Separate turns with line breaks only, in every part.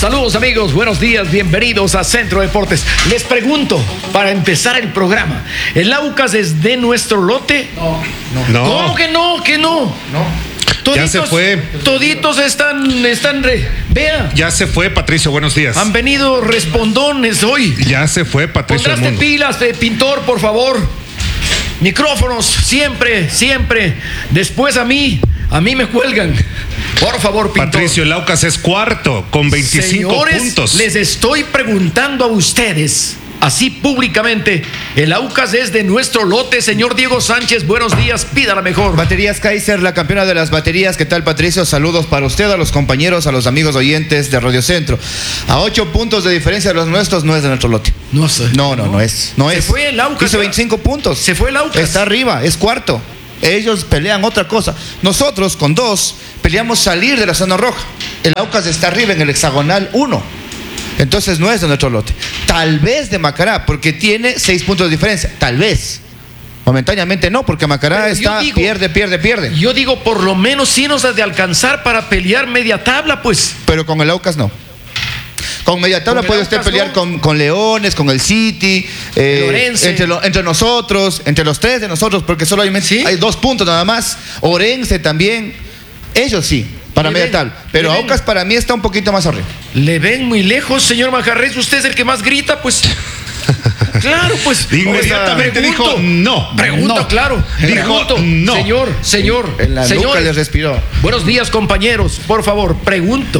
Saludos amigos, buenos días, bienvenidos a Centro Deportes. Les pregunto, para empezar el programa, ¿el Aucas es de nuestro lote?
No.
¿Cómo que no? Toditos,
ya se fue.
Toditos vea.
Ya se fue, Patricio, buenos días.
Han venido respondones hoy.
Ya se fue, Patricio.
Pondrás pilas de pintor, por favor. Micrófonos, siempre. Después a mí me cuelgan. Por favor, pintor.
Patricio, el Aucas es cuarto con 25
Señores,
puntos.
Les estoy preguntando a ustedes, así públicamente, el Aucas es de nuestro lote. Señor Diego Sánchez, buenos días, pídala mejor.
Baterías Kaiser, la campeona de las baterías. ¿Qué tal, Patricio? Saludos para usted, a los compañeros, a los amigos oyentes de Radio Centro. A 8 puntos de diferencia de los nuestros, no es de nuestro lote.
No sé.
No es.
Se fue el Aucas.
Hizo 25 puntos.
Se fue el Aucas.
Está arriba, es cuarto. Ellos pelean otra cosa. Nosotros, con 2, peleamos salir de la zona roja. El Aucas está arriba en el hexagonal 1. Entonces no es de nuestro lote. Tal vez de Macará, porque tiene 6 puntos de diferencia. Tal vez. Momentáneamente no, porque Macará está pierde.
Yo digo, por lo menos sí nos ha de alcanzar para pelear media tabla, pues.
Pero con el Aucas no. Con media tabla puede usted pelear con Leones, con el City, entre nosotros, entre los 3 de nosotros, porque solo hay 2 puntos nada más. Orense también. Ellos sí, para media tabla. Pero Aucas para mí está un poquito más arriba.
Le ven muy lejos, señor Majarres. Usted es el que más grita, pues. Claro, pues.
Inmediatamente dijo no.
Pregunto,
no.
Claro.
Dijo no.
Señor.
En la nuca le respiró.
Buenos días, compañeros. Por favor, pregunto.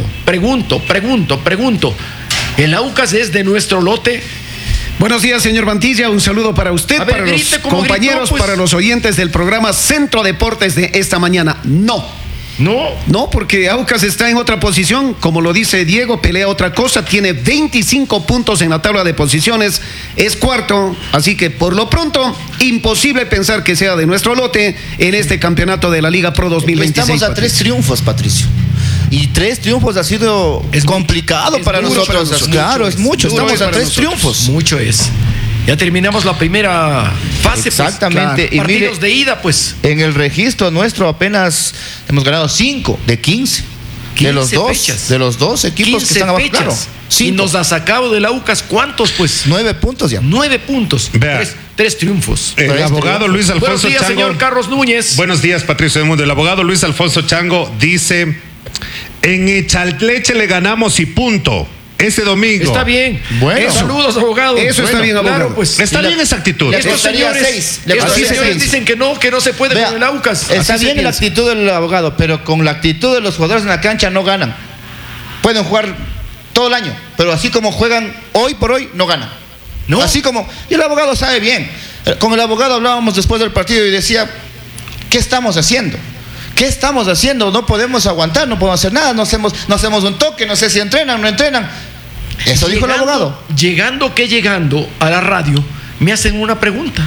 ¿El Aucas es de nuestro lote?
Buenos días, señor Mantilla. Un saludo para usted, para los compañeros,
pues.
Para los oyentes del programa Centro Deportes de esta mañana. No, porque Aucas está en otra posición, como lo dice Diego, pelea otra cosa, tiene 25 puntos en la tabla de posiciones, es cuarto, así que por lo pronto, imposible pensar que sea de nuestro lote en este campeonato de la Liga Pro 2026.
Estamos a 3 triunfos, Patricio. Y 3 triunfos ha sido complicado para nosotros. Claro, es mucho. Estamos a 3 triunfos.
Mucho es. Ya terminamos la primera fase.
Exactamente.
Pues, y partidos de ida, pues.
En el registro nuestro apenas hemos ganado 5 de 15. De los dos equipos que están abajo. Claro,
y nos ha sacado del Aucas, ¿cuántos, pues?
9 puntos ya.
9 puntos. Tres triunfos.
El abogado Luis Alfonso
Buenos días,
Chango.
señor Carlos Núñez.
Buenos días, Patricio del Mundo. El abogado Luis Alfonso Chango dice: en Echaltleche le ganamos y punto. Ese domingo.
Está bien.
Bueno.
Saludos, abogado.
Eso está bien, abogado.
Claro, pues.
Está bien esa actitud.
Estos señores dicen que no se puede con el Aucas.
Está bien la actitud del abogado, pero con la actitud de los jugadores en la cancha no ganan. Pueden jugar todo el año, pero así como juegan hoy por hoy, no ganan. ¿No? Así como. Y el abogado sabe bien. Con el abogado hablábamos después del partido y decía: ¿qué estamos haciendo? ¿Qué estamos haciendo? No podemos aguantar, no podemos hacer nada, no hacemos un toque, no sé si entrenan o no entrenan. Eso dijo el abogado.
Llegando a la radio, me hacen una pregunta.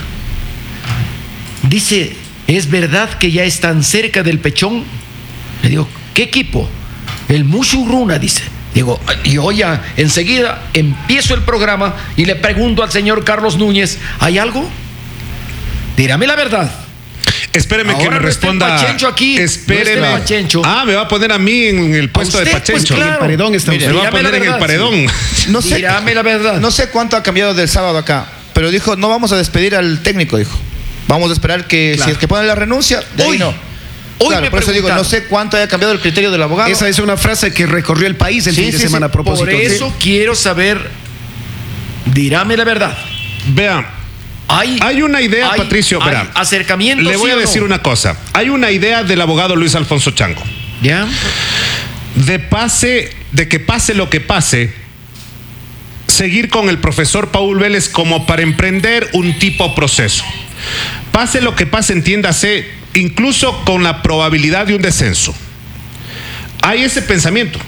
Dice: ¿es verdad que ya están cerca del Pechón? Le digo: ¿qué equipo? El Mushurruna, dice. Digo, yo ya enseguida empiezo el programa y le pregunto al señor Carlos Núñez: ¿hay algo? Dígame la verdad.
Espéreme
ahora
que me responda.
Pachencho aquí.
Espéreme.
Pachencho.
Me va a poner a mí en el puesto de Pachencho.
Pues, claro.
El paredón está.
Me va a poner en el paredón.
Sí. No sé. Dígame la verdad.
No sé cuánto ha cambiado del sábado acá, pero dijo: no vamos a despedir al técnico, dijo. Vamos a esperar que si es que pone la renuncia, de ahí no. Claro, por eso digo, no sé cuánto haya cambiado el criterio del abogado.
Esa es una frase que recorrió el país el fin de semana a propósito.
Por eso quiero saber, dígame la verdad.
Vea. Hay una idea, Patricio, verá.
Acercamiento.
Le voy a decir una cosa. Hay una idea del abogado Luis Alfonso Chango.
¿Ya?
De que pase lo que pase, seguir con el profesor Paul Vélez como para emprender un tipo proceso. Pase lo que pase, entiéndase, incluso con la probabilidad de un descenso. Hay ese pensamiento.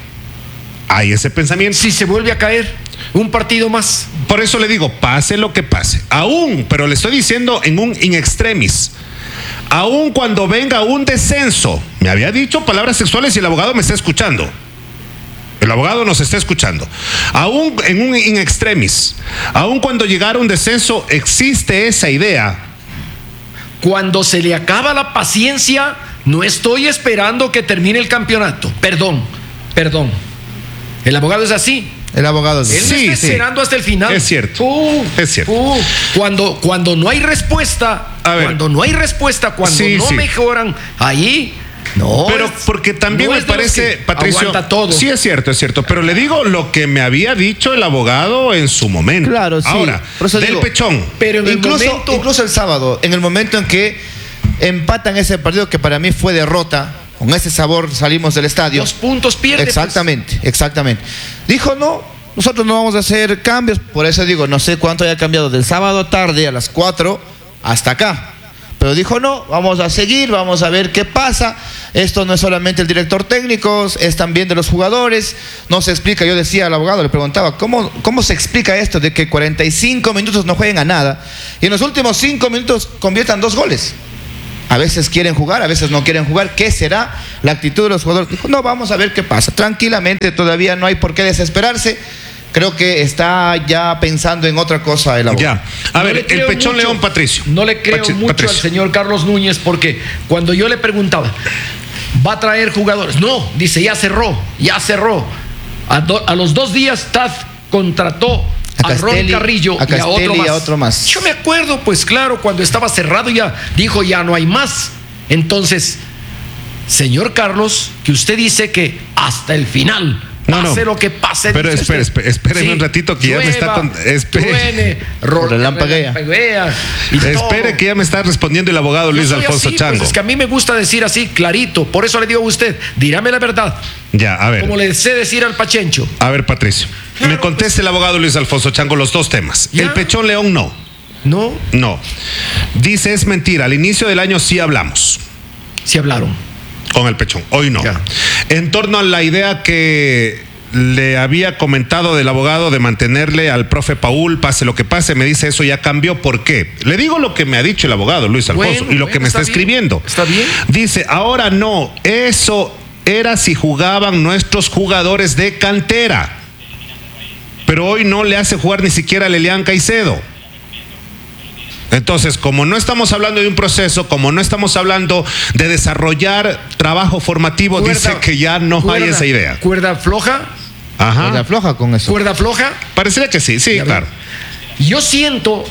Si se vuelve a caer un partido más.
Por eso le digo, pase lo que pase. Aún, pero le estoy diciendo en un in extremis. Aún cuando venga un descenso. Me había dicho palabras sexuales y el abogado me está escuchando. El abogado nos está escuchando. Aún en un in extremis. Aún cuando llegara un descenso, existe esa idea.
Cuando se le acaba la paciencia, no estoy esperando que termine el campeonato. Perdón. El abogado es así.
El abogado es
Él
así.
me está esperando hasta el final.
Es cierto. Es cierto.
Cuando no hay respuesta, cuando no mejoran, ahí no.
Pero porque también
no
me
es de los
parece,
que
Patricio,
aguanta todo.
sí es cierto, pero le digo lo que me había dicho el abogado en su momento.
Claro, sí.
Ahora,
Por eso
del
digo,
pechón.
Pero en
incluso el sábado, en el momento en que empatan ese partido que para mí fue derrota, con ese sabor salimos del estadio.
2 puntos pierde.
Exactamente. Dijo, no, nosotros no vamos a hacer cambios. Por eso digo, no sé cuánto haya cambiado del sábado tarde a las 4 hasta acá. Pero dijo, no, vamos a seguir, vamos a ver qué pasa. Esto no es solamente el director técnico, es también de los jugadores. No se explica, yo decía al abogado, le preguntaba, ¿cómo se explica esto de que 45 minutos no jueguen a nada y en los últimos 5 minutos conviertan 2 goles? A veces quieren jugar, a veces no quieren jugar. ¿Qué será la actitud de los jugadores? Dijo, no, vamos a ver qué pasa. Tranquilamente, todavía no hay por qué desesperarse. Creo que está ya pensando en otra cosa el abogado.
Ya. A ver, el Pechón
mucho,
León, Patricio.
No le creo mucho
Patricio.
al señor Carlos Núñez porque cuando yo le preguntaba, ¿va a traer jugadores? No, dice, ya cerró. A los 2 días, TAF contrató a Ron Carrillo y a otro más. Yo me acuerdo, pues claro, cuando estaba cerrado ya dijo, ya no hay más. Entonces, señor Carlos, que usted dice que hasta el final, pase lo que pase.
Pero espere un ratito que ya me está...
Relampaguea.
Espere que ya me está respondiendo el abogado Luis Alfonso Chango.
Pues es que a mí me gusta decir así, clarito. Por eso le digo a usted, dígame la verdad.
Ya, a ver.
Como le sé decir al Pachencho.
A ver, Patricio. Claro, me conteste el abogado Luis Alfonso Chango los 2 temas. ¿Ya? El Pechón León no. No. Dice, es mentira. Al inicio del año sí hablamos.
Sí hablaron.
Con el Pechón. Hoy no. Ya. En torno a la idea que le había comentado del abogado de mantenerle al profe Paul, pase lo que pase, me dice eso ya cambió. ¿Por qué? Le digo lo que me ha dicho el abogado Luis Alfonso y lo que me está escribiendo.
Está bien.
Dice, ahora no. Eso era si jugaban nuestros jugadores de cantera. Pero hoy no le hace jugar ni siquiera a Lelian Caicedo. Entonces, como no estamos hablando de un proceso, como no estamos hablando de desarrollar trabajo formativo, dice que ya no hay esa idea.
¿Cuerda floja?
Ajá.
¿Cuerda floja con eso?
¿Cuerda floja?
Parecería que sí, claro.
Yo siento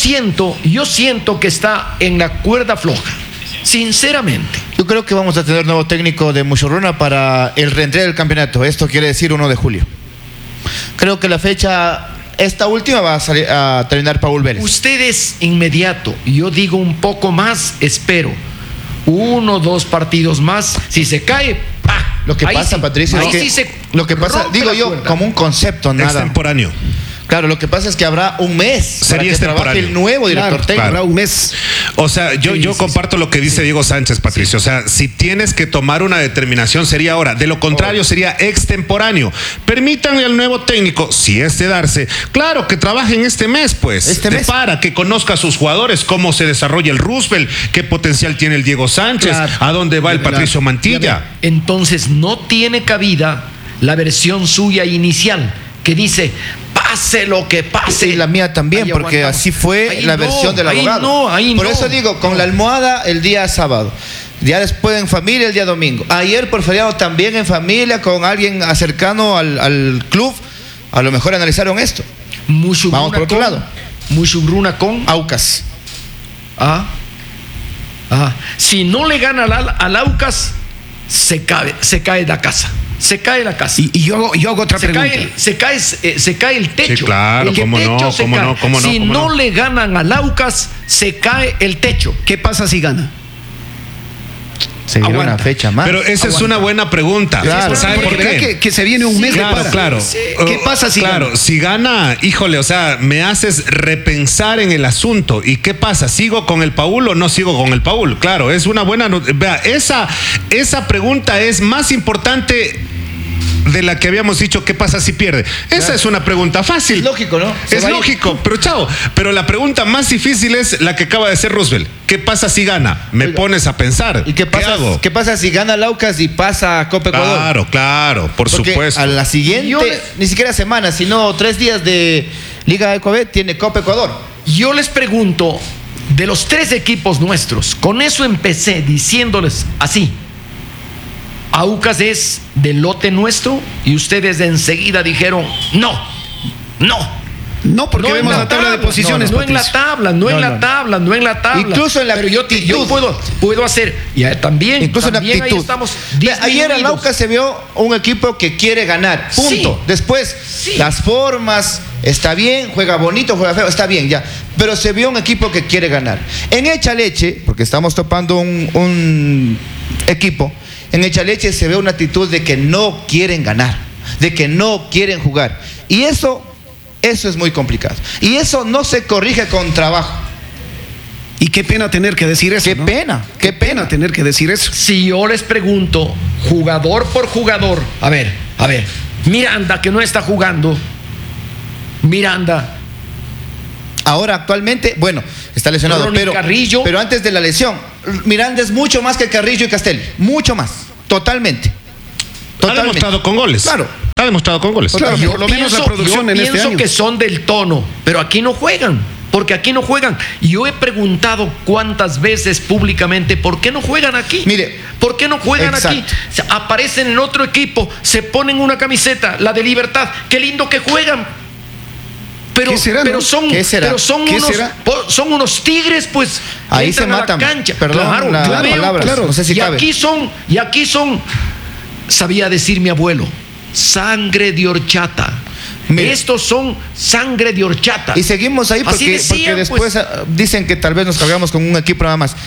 que está en la cuerda floja. Sinceramente.
Yo creo que vamos a tener nuevo técnico de Muchurruna para el reentré del campeonato. Esto quiere decir 1 de julio. Creo que la fecha, esta última, va a terminar Paul Vélez.
Ustedes inmediato, yo digo un poco más, espero. 1 o 2 partidos más. Si se cae, ¡pah!
Lo que pasa, Patricio, es que lo que pasa, digo yo, como un concepto, nada.
Extemporáneo.
Claro, lo que pasa es que habrá un mes para que trabaje el nuevo director técnico.
Habrá un mes.
O sea, yo comparto lo que dice Diego Sánchez, Patricio. O sea, si tienes que tomar una determinación sería ahora. De lo contrario sería extemporáneo. Permítanle al nuevo técnico, si es de darse, claro, que trabaje en este mes, pues. Para que conozca a sus jugadores, cómo se desarrolla el Roosevelt, qué potencial tiene el Diego Sánchez, a dónde va el Patricio Mantilla.
Entonces no tiene cabida la versión suya inicial, que dice... Pase lo que pase.
Y la mía también, porque así fue la versión del abogado. Por eso digo, con la almohada el día sábado. Ya después en familia el día domingo. Ayer por feriado también en familia con alguien cercano al club. A lo mejor analizaron esto. Vamos por otro lado.
Muchurruna con
Aucas.
Si no le gana al Aucas, se cae la casa. Se cae la casa.
Y yo hago otra pregunta.
Se cae el techo.
Sí, claro, cómo no.
Si no le ganan al Aucas, se cae el techo.
¿Qué pasa si gana?
Seguirá una fecha más.
Pero esa es una buena pregunta.
Claro.
¿Sabe por qué?
Que se viene un mes de para.
Claro.
¿Qué pasa si gana?
Claro, si gana, híjole, o sea, me haces repensar en el asunto. ¿Y qué pasa? ¿Sigo con el Paul o no sigo con el Paul? Claro, es una buena... Vea, esa pregunta es más importante de la que habíamos dicho, ¿qué pasa si pierde? Esa es una pregunta fácil.
Es lógico, ¿no?
Es lógico, pero la pregunta más difícil es la que acaba de hacer Roosevelt. ¿Qué pasa si gana? Me pones a pensar.
¿Y qué hago? ¿Qué pasa si gana el Aucas y pasa a Copa Ecuador?
Claro, por supuesto.
A la siguiente, ni siquiera semana, sino 3 días de Liga Ecuador, tiene Copa Ecuador.
Yo les pregunto, de los 3 equipos nuestros, con eso empecé diciéndoles así. Aucas es del lote nuestro y ustedes enseguida dijeron no.
No, porque
No
vemos
en
la tabla de posiciones.
no en la tabla, no en la tabla.
Incluso en la
Pero yo
actitud.
puedo hacer. Y también,
Incluso en la
también ahí
actitud.
estamos
Ayer en Aucas se vio un equipo que quiere ganar. Punto.
Sí.
Después,
Sí.
las formas, está bien, juega bonito, juega feo, está bien, ya. Pero se vio un equipo que quiere ganar. En Echaleche, porque estamos topando un equipo, en Echaleche se ve una actitud de que no quieren ganar, de que no quieren jugar. Y eso es muy complicado. Y eso no se corrige con trabajo.
Y qué pena tener que decir eso.
Qué
¿no?
pena,
Qué pena tener que decir eso.
Si yo les pregunto, jugador por jugador, a ver, Miranda que no está jugando, Miranda,
Ahora actualmente, bueno, está lesionado,
Ronnie Carrillo.
pero antes de la lesión, Miranda es mucho más que Carrillo y Castelli, mucho más, totalmente.
Ha demostrado con goles.
Claro.
Ha demostrado con goles.
Claro,
yo
por lo menos la producción en este
pienso
año.
que son del tono, pero aquí no juegan. Porque aquí no juegan. Yo he preguntado cuántas veces públicamente, ¿por qué no juegan aquí?
Mire,
¿por qué no juegan
exacto.
aquí? Aparecen en otro equipo, se ponen una camiseta, la de Libertad. Qué lindo que juegan. Pero,
¿Qué será,
pero
no?
son,
¿Qué será?
pero son
¿Qué
unos,
será?
son unos tigres, pues. que
Ahí
entran
se
a la
matan.
cancha.
Perdón
claro,
la
yo veo,
palabra,
claro.
no sé si
y
cabe.
aquí son, sabía decir mi abuelo, sangre de horchata.
Mire.
Estos son sangre de horchata.
Y seguimos ahí
Así
porque
decían,
después
pues.
dicen que tal vez nos cargamos con un equipo nada más.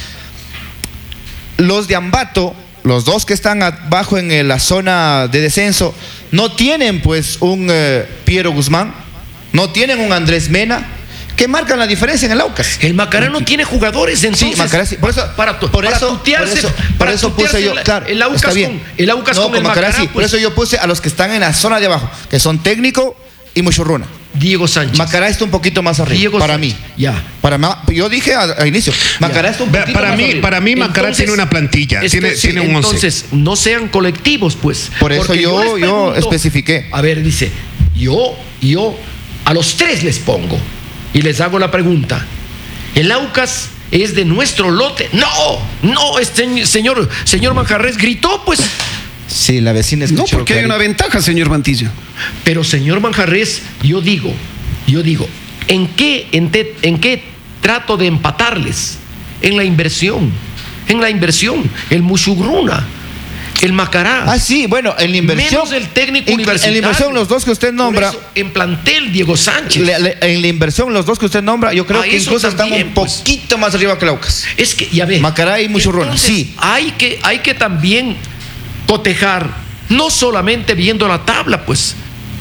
Los de Ambato, los dos que están abajo en la zona de descenso, no tienen pues un Piero Guzmán, no tienen un Andrés Mena, que marcan la diferencia en el Aucas.
El Macará no tiene jugadores, entonces.
Sí, Macará sí. Por eso
tutearse,
por eso puse yo, claro,
el Aucas
está bien.
el Aucas
No,
con el
Macará
Macará,
sí. Por
pues.
eso yo puse a los que están en la zona de abajo, que son Técnico y Muchurruna.
Diego Sánchez.
Macará está un poquito más arriba,
Diego
para
Sánchez.
mí.
Ya.
Yo dije a inicio, Macará está un
Vea,
poquito más arriba.
para mí Macará
Entonces,
tiene una plantilla, tiene un 11.
Entonces, no sean colectivos, pues.
Por eso
Porque
yo
les pregunto,
especifiqué.
A ver, dice, yo a los tres les pongo y les hago la pregunta. ¿El Aucas es de nuestro lote? No, este señor Manjarres gritó, pues.
Sí, la vecina
No,
escuchó.
porque hay una ventaja, señor Mantilla.
Pero señor Manjarres, yo digo, ¿en qué trato de empatarles? En la inversión, el Muchugruna, el Macará.
Ah, sí, bueno, en la inversión.
Menos el técnico
en
universitario.
la inversión, los dos que usted nombra.
Por eso, en plantel, Diego Sánchez.
En la inversión, los dos que usted nombra, yo creo
Ah,
que
eso
incluso
también,
están un
pues.
poquito más arriba que el Aucas.
Es que, ya ve.
Macará y Muchurruna,
Entonces,
sí.
Hay que también cotejar, no solamente viendo la tabla, pues.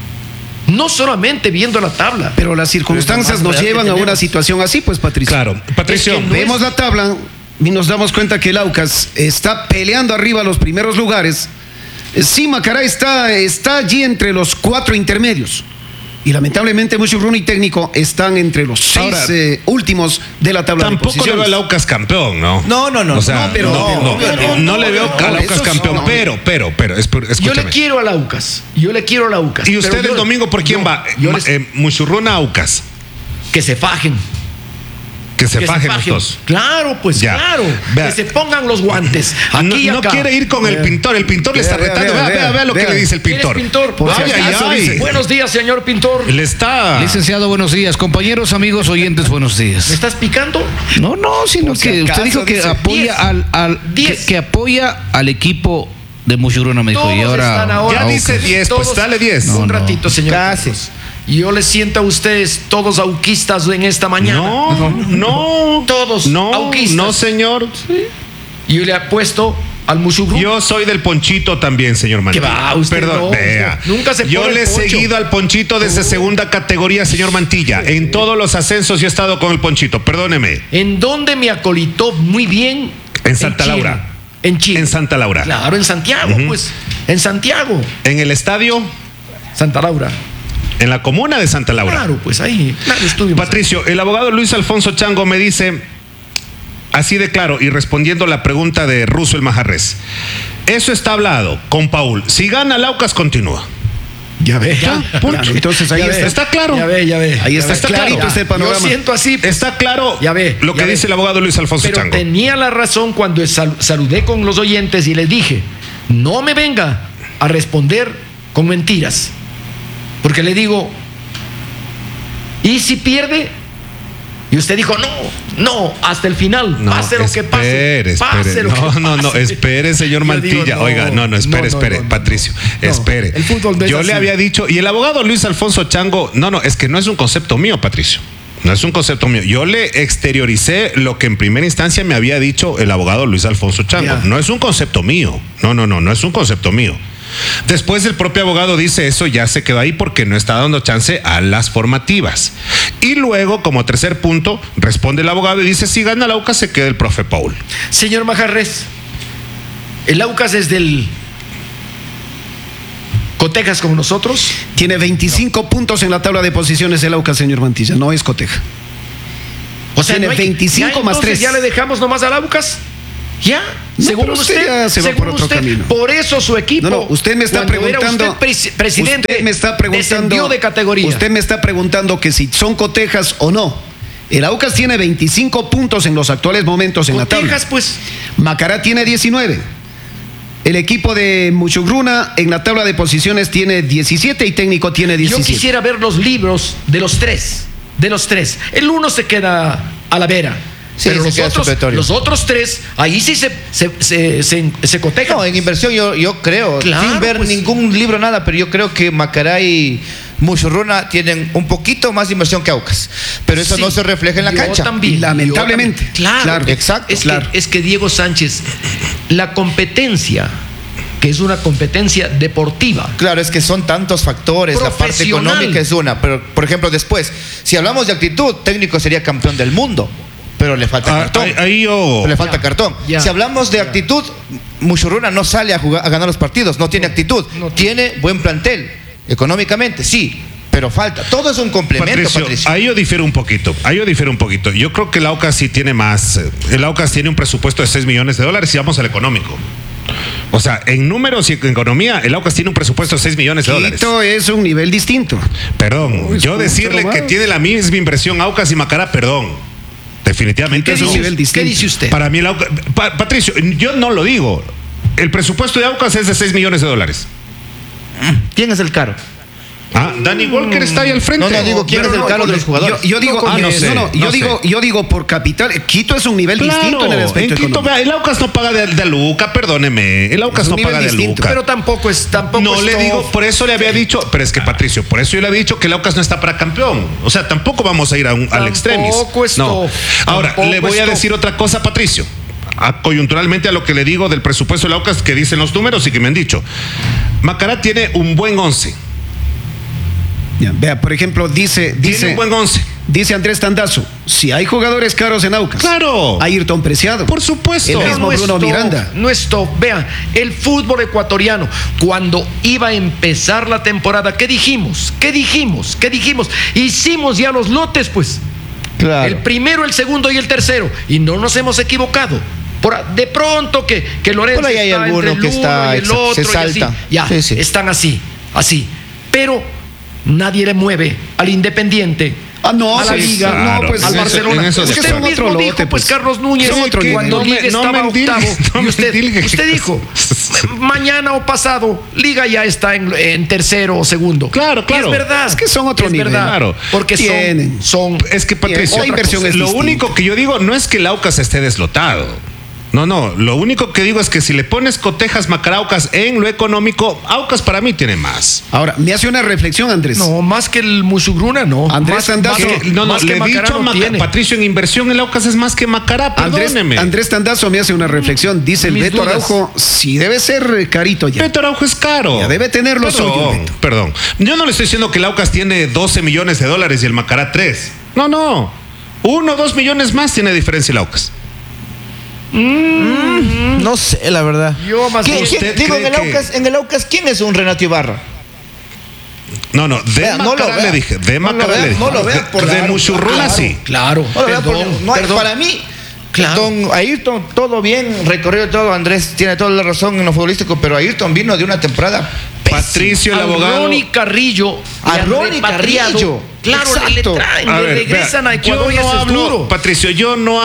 No solamente viendo la tabla.
Pero las circunstancias
Pero
nos
es lo más real
llevan
que
a una
tenemos.
situación así, pues, Patricio.
Claro, Patricio.
Es que no
Vemos la tabla y nos damos cuenta que el Aucas está peleando arriba los primeros lugares. Sí, Macará está allí entre los 4 intermedios. Y lamentablemente Muchurruna y Técnico están entre los 6
Ahora,
últimos de la tabla de
Tampoco le
posiciones.
veo al Aucas campeón, ¿no?
No,
O sea,
no, pero
no le veo al Aucas
eso
campeón,
no.
pero,
Yo
escúchame.
le quiero al Aucas.
¿Y usted el domingo por quién va? Muchurruna, Aucas.
Que se fajen.
Que se fajen los dos.
Claro, pues
Ya.
claro.
Vea.
Que se pongan los guantes. Aquí y
No
acá.
quiere ir con el pintor. El pintor le está
Vea,
retando.
vea,
Vea lo que
vea.
le dice el
¿Quién es
pintor.
pintor?
Por si
Ay,
acaso,
ay,
dice.
ay.
Buenos días, señor pintor.
Le está.
Licenciado, buenos días. Compañeros, amigos, oyentes, buenos
¿Me
días.
estás picando?
No, sino
Por si
que usted
acaso,
dijo que
dice.
apoya
10.
que apoya al equipo de Muchurruna, me dijo.
Todos
Y ahora,
están ahora.
Ya
Aucas.
dice 10, pues
Todos-
dale 10.
Un
No.
ratito, señor.
Casi.
Carlos. Y yo les siento a ustedes todos auquistas en esta mañana.
No.
Todos
No,
auquistas.
no, señor.
Y yo le apuesto al Muchugruna.
Yo soy del Ponchito también, señor Mantilla.
¿Qué va? Usted
Perdón,
no,
vea.
usted nunca se
Yo
pone
le he
el poncho.
seguido al Ponchito desde segunda categoría, señor Mantilla. En todos los ascensos yo he estado con el Ponchito, perdóneme.
¿En dónde me acolitó muy bien?
En Santa
Chile.
Laura.
En Chile.
En Santa Laura.
Claro, en Santiago, pues. En Santiago.
En el estadio,
Santa Laura.
en la comuna de Santa Laura.
Claro, pues ahí. Claro, estuvimos.
Patricio, el abogado Luis Alfonso Chango me dice, así de claro, y respondiendo la pregunta de Russo el Majarres, eso está hablado con Paul. Si gana el Aucas, continúa.
Ya ve.
Ya,
Punto.
ya ve.
Entonces ahí
Ya
está.
ve.
Está claro.
Ya ve.
Ahí está
Está
clarito
claro.
este panorama.
Yo siento así. pues,
Está claro
Ya ve,
lo que
ya ve.
dice el abogado Luis Alfonso
Pero
Chango.
tenía la razón cuando saludé con los oyentes y les dije, no me venga a responder con mentiras. Porque le digo, ¿y si pierde? Y usted dijo, no, hasta el final,
No,
pase lo que pase.
espere.
Pase lo que pase.
Espere, señor
Yo digo,
Mantilla. Oiga, espere,
no,
Patricio,
no.
espere.
El fútbol no es
Yo
así.
le había dicho, y el abogado Luis Alfonso Chango, es que no es un concepto mío, Patricio. No es un concepto mío. Yo le exterioricé lo que en primera instancia me había dicho el abogado Luis Alfonso Chango.
Ya.
No es un concepto mío. No es un concepto mío. Después el propio abogado dice eso ya se quedó ahí porque no está dando chance a las formativas. Y luego, como tercer punto, responde el abogado y dice, si gana la Aucas se queda el profe Paul.
Señor Majarres, el Aucas es del Cotejas como nosotros.
Tiene 25 puntos en la tabla de posiciones el Aucas, señor Mantilla, no es Coteja.
O sea,
Tiene 25
ya,
más
entonces
3.
¿Ya le dejamos nomás al Aucas? ¿Ya?
No,
Según
pero usted
usted,
ya se va
según
por otro
usted,
camino.
por eso su equipo.
No, usted me está
cuando era
preguntando.
usted presidente,
usted me está preguntando.
descendió de categoría.
Usted me está preguntando que si son Cotejas o no. El Aucas tiene 25 puntos en los actuales momentos en la tabla.
Cotejas, pues.
Macará tiene 19. El equipo de Muchugruna en la tabla de posiciones tiene 17 y Técnico tiene 17.
Yo quisiera ver los libros de los tres. El uno se queda a la vera.
Sí,
pero
se queda supletorio.
los otros tres, ahí sí se cotejan.
No, en inversión yo creo,
Claro,
sin ver
pues.
ningún libro, nada, pero yo creo que Macará y Muchurruna tienen un poquito más de inversión que Aucas. Pero eso
Sí,
no se refleja en la
yo
cancha.
También,
Lamentablemente.
yo también. Claro,
exacto,
Es que Diego Sánchez, la competencia, que es una competencia deportiva.
Claro, es que son tantos factores, la parte
Profesional.
económica es una, pero por ejemplo después, si hablamos de actitud, Técnico sería campeón del mundo, pero le falta cartón.
Ahí yo...
Pero le falta cartón.
ya,
si hablamos de actitud, Muchurruna no sale a ganar los partidos, no tiene actitud,
no
tiene buen plantel, económicamente, sí, pero falta. Todo es un complemento, Patricio.
Ahí yo difiero un poquito. Yo creo que el Aucas sí tiene más. El Aucas tiene un presupuesto de $6 millones y vamos al económico. O sea, en números y en economía, el Aucas tiene un presupuesto de $6 millones.
Quito es un nivel distinto.
Perdón,
Uy,
yo decirle
mucho
que
más.
tiene la misma inversión Aucas y Macará, perdón. Definitivamente
Es un
no.
nivel distinto.
¿Qué dice usted?
Para mí el Aucas... Patricio, yo no lo digo. El presupuesto de Aucas es de $6 millones.
¿Quién es el caro?
Danny Walker está ahí al frente.
No, digo, ¿quién es el caro de los jugadores?
Yo digo,
no sé, no sé.
yo digo por capital. Quito es un nivel distinto en el aspecto
en Quito,
económico.
vea, el Aucas no paga de Aluca, perdóneme. El Aucas
Es un
no
nivel
paga de
distinto.
Aluca.
Pero tampoco es
No le
top.
digo, por eso le había dicho, pero es que Patricio, por eso yo le había dicho que el Aucas no está para campeón. O sea, tampoco vamos a ir al extremis.
es
No.
top.
Ahora,
Tampoco
le voy
es
a
top.
decir otra cosa, Patricio. Coyunturalmente a lo que le digo del presupuesto del Aucas que dicen los números y que me han dicho. Macará tiene un buen 11.
Ya, vea, por ejemplo, dice
Tiene un buen 11.
Dice Andrés Tandazo, si hay jugadores caros en Aucas.
Claro.
Ayrton Preciado.
Por supuesto.
El mismo
No es
Bruno
top,
Miranda.
No es top. Vean, el fútbol ecuatoriano, cuando iba a empezar la temporada, ¿qué dijimos? Hicimos ya los lotes, pues.
Claro.
El primero, el segundo y el tercero. Y no nos hemos equivocado. De pronto que Lorenzo
Por ahí hay
está
alguno
entre el
que
uno
está,
y el
se
otro y
salta.
así. Ya,
Sí, sí.
están así. Pero nadie le mueve al Independiente.
Ah, no,
a la
sí,
Liga,
claro,
no, pues,
en
al
eso-
Barcelona.
en eso de
Usted
acuerdo.
mismo
Son otro
dijo,
lote,
pues,
pues.
Carlos Núñez,
Son otro nivel.
cuando
No me-
Liga
no
estaba
me
octavo,
endilgue,
y usted,
que-
dijo, mañana o pasado, Liga ya está en tercero o segundo.
Claro,
Y
claro.
es verdad.
Es que son otro
es
nivel.
verdad,
Claro.
porque
Tienen.
son
Es que Patricio,
La inversión es
lo
distinta.
único que yo digo no es que el Aucas esté deslotado. No, lo único que digo es que si le pones Cotejas, Macará, Aucas en lo económico, Aucas para mí tiene más.
Ahora, me hace una reflexión, Andrés.
No, más que el Musugruna, no.
Andrés
Más-
Tandazo.
más que-
No,
más
le
que
he
Macará
dicho
no tiene.
Patricio, en inversión el Aucas es más que Macará, perdóneme.
Andrés Tandazo me hace una reflexión. Dice el
Mis
Beto
dudas.
Araujo, sí debe ser carito ya.
Beto Araujo es caro.
Ya debe tener lo suyo, Beto.
Perdón. Yo no le estoy diciendo que el Aucas tiene $12 millones y el Macará 3. No. 1 o 2 millones más tiene diferencia el Aucas.
No sé, la verdad.
Yo más bien-
¿Usted
Digo,
cree
en el Aucas, ¿quién es un Renato Ibarra?
No, de
Vea, no lo
Macará
vea.
le dije. De
No lo
Macará
vea,
le dije.
no lo vea, por
de
claro,
Muchurruna
claro.
sí.
Claro.
No, la verdad,
Perdón,
porque no hay-
perdón.
para mí,
Claro.
don Ayrton, todo bien, recorrido todo, Andrés tiene toda la razón en lo futbolístico, pero Ayrton vino de una temporada pésima.
Patricio, el
A
abogado.
Ronnie Carrillo.
A
le han
Ronnie
repatriado.
Carrillo.
Claro, le
Exacto.
traen,
A
le
ver,
regresan
vea,
a Ecuador y
yo no
eso es
hablo,
duro.
Patricio, yo no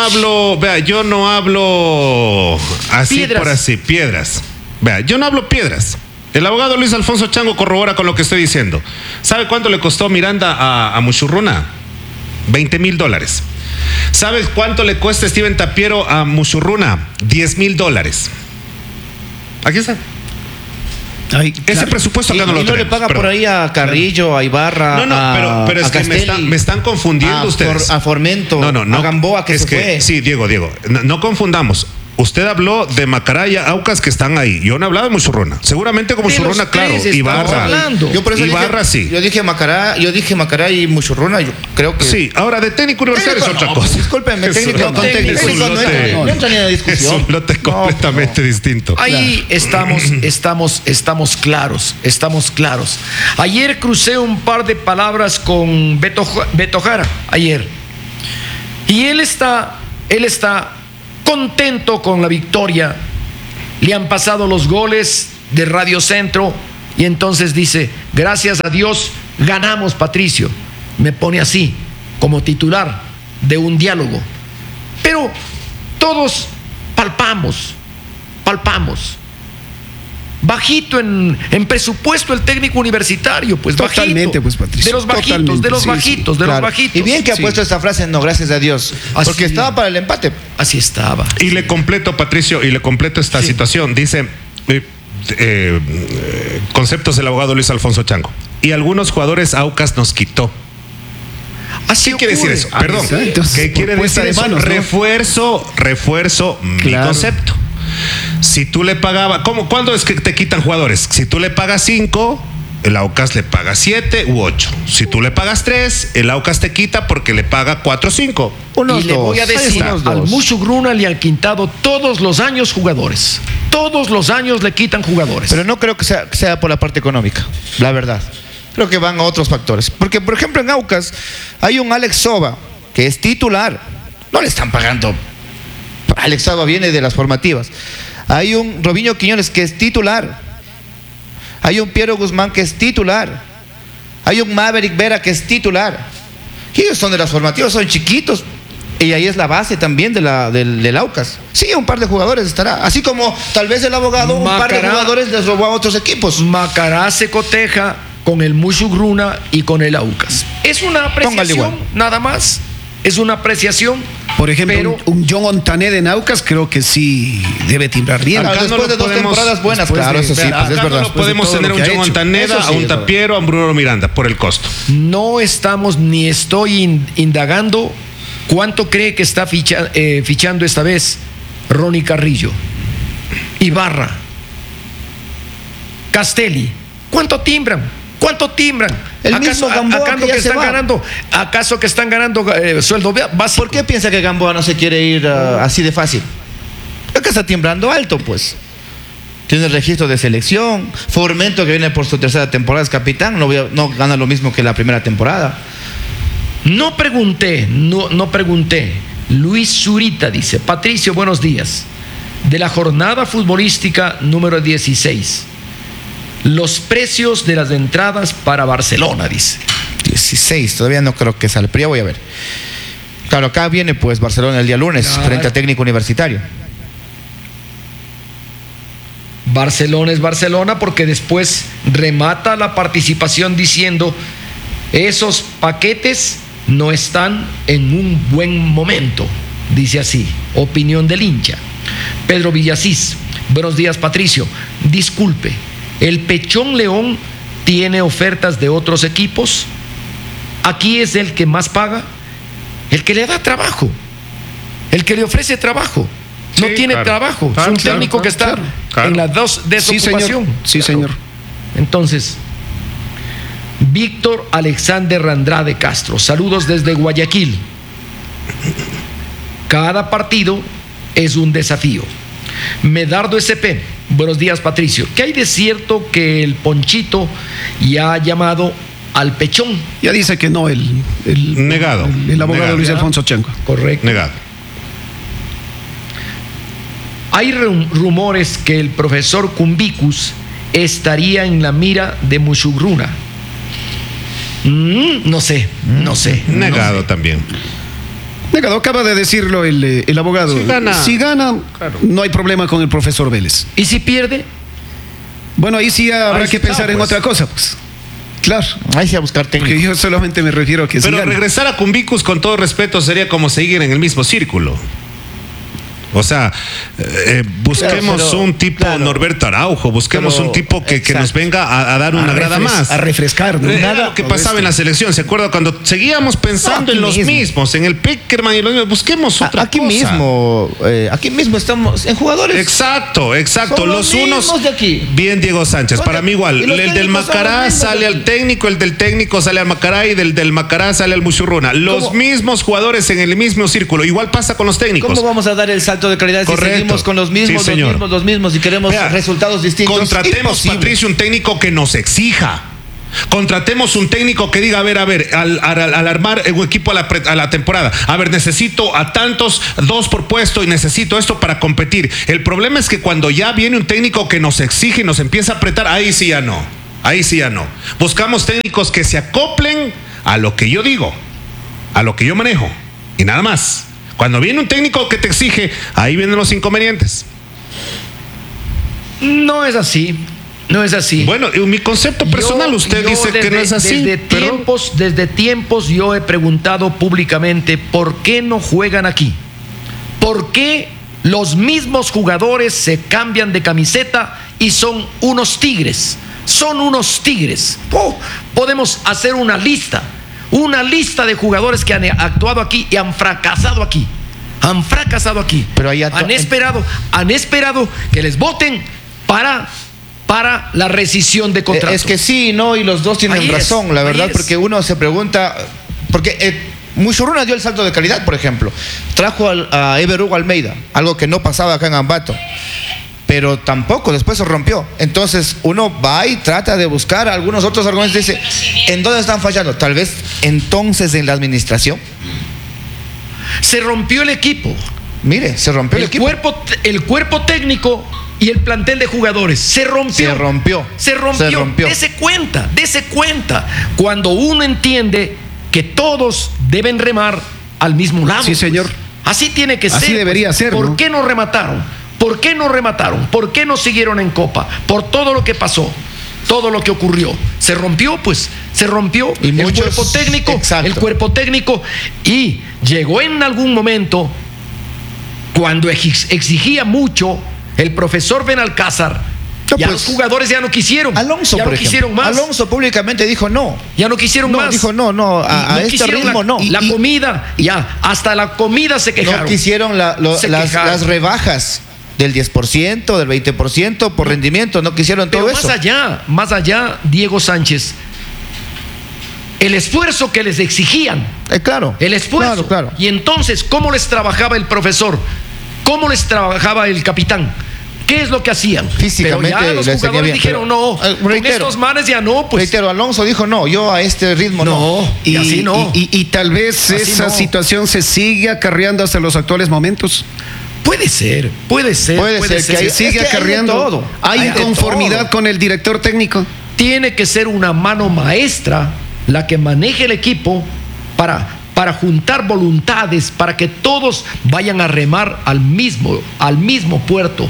hablo así
Piedras.
por así, piedras. Vea, yo no hablo piedras. El abogado Luis Alfonso Chango corrobora con lo que estoy diciendo. ¿Sabe cuánto le costó Miranda a Muchurruna? $20,000. ¿Sabes cuánto le cuesta Steven Tapiero a Muchurruna? $10,000. Aquí está.
Ay,
Ese
claro.
presupuesto acá no lo
no le
tenemos,
paga
perdón.
por ahí a Carrillo, a Ibarra,
No, pero es
a
que
Castelli,
me están confundiendo ustedes.
A Formento, a Gamboa, que
es
se fue.
Sí, Diego, no confundamos. Usted habló de Macará y Aucas que están ahí. Yo no hablaba de Muchurruna. Seguramente con
De
Muchurruna,
los
claro.
tres estamos
Ibarra.
hablando.
Yo por eso
Ibarra,
dije,
sí.
Yo dije Macará y Muchurruna, yo creo que...
Sí, ahora de técnico universitario es otra cosa.
Discúlpeme,
Es
técnico
un
con
lote-
técnico
es un
no
lote-
entra ni en la discusión.
Es un lote completamente distinto.
Ahí estamos claros. Ayer crucé un par de palabras con Beto Jara, ayer. Y él está contento con la victoria. Le han pasado los goles de Radio Centro y entonces dice, gracias a Dios ganamos, Patricio. Me pone así, como titular de un diálogo. Pero todos palpamos. Bajito en presupuesto el técnico universitario, pues
Totalmente,
bajito.
pues, Patricio,
De los bajitos,
totalmente, sí,
Claro.
bajitos.
Y bien que ha puesto esta frase, no, gracias a Dios.
Así-
Porque estaba para el empate.
Así estaba.
Y le completo, Patricio, esta situación. Dice, conceptos del abogado Luis Alfonso Chango. Y algunos jugadores Aucas nos quitó.
Así
¿Qué quiere decir
ocurre.
eso? Perdón.
Entonces,
¿Qué quiere
puesta
decir
de
eso?
manos, ¿no?
Refuerzo mi
Claro.
concepto. Si tú le pagabas, ¿cuándo es que te quitan jugadores? Si tú le pagas 5, el Aucas le paga 7 u 8. Si tú le pagas 3, el Aucas te quita porque le paga 4 o 5.
Y le voy a decir, al Muchurruna le han quitado todos los años jugadores. Todos los años le quitan jugadores.
Pero no creo que sea por la parte económica, la verdad. Creo que van a otros factores. Porque, por ejemplo, en Aucas hay un Alex Soba, que es titular. No le están pagando. Alex Soba viene de las formativas. Hay un Robinho Quiñones, que es titular. Hay un Piero Guzmán, que es titular. Hay un Maverick Vera, que es titular. Y ellos son de las formativas, son chiquitos. Y ahí es la base también del Aucas. Sí, un par de jugadores estará. Así como tal vez el abogado, un par de jugadores les robó a otros equipos.
Macará se coteja con el Muchurruna y con el Aucas. Es una
Póngale igual.
apreciación, nada más. Es una apreciación.
Por ejemplo,
pero
un John Ontané de Naucas creo que sí debe timbrar bien.
Acá
Después
no lo
de dos
podemos-
temporadas buenas,
después
claro,
de-
eso sí,
acá
pues es
Acá
verdad.
no lo podemos
todo
tener
lo
a un
que ha
John
hecho.
Montaneda,
Eso sí,
a un
es verdad.
Tapiero, a un Bruno Miranda, por el costo.
no estamos ni estoy indagando cuánto cree que está fichando esta vez Ronnie Carrillo, Ibarra, Castelli. ¿Cuánto timbran?
El mismo Gamboa que ya se va.
¿Acaso que están ganando sueldo básico?
¿Por qué piensa que Gamboa no se quiere ir así de fácil? Creo que está timbrando alto, pues. Tiene registro de selección. Formento, que viene por su tercera temporada, es capitán. No gana lo mismo que la primera temporada.
No pregunté. Luis Zurita dice, Patricio, buenos días. De la jornada futbolística número 16, los precios de las entradas para Barcelona, dice.
16, todavía no creo que salga, pero ya voy a ver. Claro, acá viene pues Barcelona el día lunes,
Claro.
frente a Técnico Universitario.
Barcelona es Barcelona porque después remata la participación diciendo, esos paquetes no están en un buen momento. Dice así, opinión del hincha. Pedro Villasís, buenos días, Patricio. Disculpe, ¿el Pechón León tiene ofertas de otros equipos? Aquí es el que más paga, el que le da trabajo, el que le ofrece trabajo. No
Sí,
tiene
claro.
trabajo, es
Claro,
un
claro,
técnico que está
claro.
en las dos de
Sí,
desocupación.
señor. Sí, señor.
Entonces, Víctor Alexander Andrade Castro, saludos desde Guayaquil. Cada partido es un desafío. Medardo SP, buenos días, Patricio. ¿Qué hay de cierto que el Ponchito ya ha llamado al Pechón?
Ya dice que no el
Negado.
el abogado
Negado.
Luis Alfonso Chango.
Correcto.
Negado.
Hay rumores que el profesor Cumbicus estaría en la mira de Muchurruna. No sé.
Negado también.
Negado, acaba de decirlo el abogado.
Si gana.
Si gana,
Claro.
no hay problema con el profesor Vélez.
¿Y si pierde?
Bueno, ahí sí habrá
Ahí
que
está,
pensar en
pues.
otra cosa, pues. Claro.
Ahí sí a buscar técnico.
Porque yo solamente me refiero a que
Pero
sigan.
regresar a Cumbicus, con todo respeto, sería como seguir en el mismo círculo. O sea, busquemos
Pero,
un tipo
claro.
Norberto Araujo, busquemos
Pero,
un tipo que nos
exacto.
venga a dar una grada más.
A refrescar, ¿no?
Era lo que pasaba en la selección, ¿se acuerda? Cuando seguíamos pensando
No, aquí
en los
mismo.
mismos, en el Peckerman y los mismos, busquemos otra
Aquí
cosa.
aquí mismo estamos en jugadores.
Exacto.
Son
Los
los
unos.
mismos de aquí.
Bien, Diego Sánchez.
Son
Para
de-
mí igual.
y los
El del
técnicos son
Macará
los mismos
sale
de
al
aquí.
técnico, el del técnico sale al Macará y del Macará sale al Muchurruna. Los
¿Cómo?
mismos jugadores en el mismo círculo. Igual pasa con los técnicos.
¿Cómo vamos a dar el salto de calidad
Correcto.
si seguimos con los mismos,
Sí, señor.
los mismos y queremos
Vea,
resultados distintos?
Contratemos,
Imposible.
Patricio, un técnico que nos exija. Contratemos un técnico que diga, a ver, al armar un equipo a la temporada, a ver, necesito a tantos, 2 por puesto y necesito esto para competir. El problema es que cuando ya viene un técnico que nos exige y nos empieza a apretar, ahí sí ya no. Buscamos técnicos que se acoplen a lo que yo digo, a lo que yo manejo y nada más. Cuando viene un técnico que te exige, ahí vienen los inconvenientes.
No es así. No es así.
Bueno, en mi concepto personal, usted dice que no es así.
Desde tiempos yo he preguntado públicamente por qué no juegan aquí. ¿Por qué los mismos jugadores se cambian de camiseta y son unos tigres? Son unos tigres. Podemos hacer una lista de jugadores que han actuado aquí y han fracasado aquí. Han fracasado aquí.
Pero ahí
han esperado que les voten para la rescisión de contrato.
Es que sí y no, y los dos tienen
Ahí es,
razón, la
ahí
verdad,
es.
porque uno se pregunta, porque Muchurruna dio el salto de calidad, por ejemplo. Trajo a Ever Hugo Almeida, algo que no pasaba acá en Ambato. Pero tampoco, después se rompió. Entonces uno va y trata de buscar algunos otros argumentos y dice, ¿en dónde están fallando? Tal vez entonces en la administración.
Se rompió el equipo.
Mire, se rompió el equipo.
El cuerpo técnico y el plantel de jugadores se rompió.
Se rompió.
Dese cuenta. Cuando uno entiende que todos deben remar al mismo lado.
Sí, señor.
Así tiene que ser.
Así debería ser,
¿Por
¿no?
qué no remataron? ¿Por qué no remataron? ¿Por qué no siguieron en Copa? Por todo lo que pasó, todo lo que ocurrió. Se rompió, pues. Se rompió
Y
el
muchos-
cuerpo técnico.
exacto.
El cuerpo técnico. Y llegó en algún momento cuando exigía mucho el profesor Benalcázar.
No,
Ya
pues,
los jugadores ya no quisieron.
Alonso,
ya
por
no
ejemplo.
quisieron más.
Alonso públicamente dijo no.
Ya no quisieron más.
Dijo no, a este
quisieron
ritmo no.
La comida, ya, hasta la comida se quejaron.
No quisieron
Se quejaron.
las rebajas del 10%, del 20% por rendimiento, no quisieron
Pero
todo eso.
más allá, Diego Sánchez, el esfuerzo que les exigían,
Claro.
el esfuerzo.
Claro.
Y entonces, ¿cómo les trabajaba el profesor? ¿Cómo les trabajaba el capitán? ¿Qué es lo que hacían?
Físicamente
Pero ya los
les tenía
jugadores
bien,
dijeron,
pero,
no, con
reitero,
estos manes ya no, pues.
Reitero, Alonso dijo no, yo a este ritmo no.
No, y así no.
Y tal vez
Así
esa
no.
situación se sigue acarreando hasta los actuales momentos.
Puede ser.
Puede ser que hay-
Se sigue
es que hay de
acarreando.
todo.
Hay
Hay de
inconformidad
todo.
con el director técnico.
Tiene que ser una mano maestra la que maneje el equipo para juntar voluntades, para que todos vayan a remar al mismo puerto.